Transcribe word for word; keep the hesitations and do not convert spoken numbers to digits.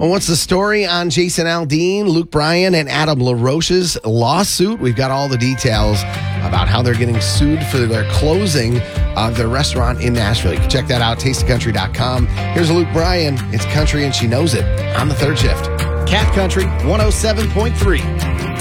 Well, what's the story on Jason Aldean, Luke Bryan, and Adam LaRoche's lawsuit? We've got all the details about how they're getting sued for their closing of their restaurant in Nashville. You can check that out, taste of country dot com. Here's Luke Bryan. It's country and she knows it on the third shift. Cat Country one oh seven point three.